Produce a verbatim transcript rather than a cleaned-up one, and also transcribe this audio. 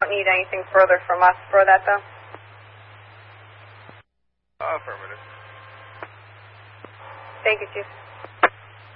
don't need anything further from us for that, though? Affirmative. Thank you, Chief.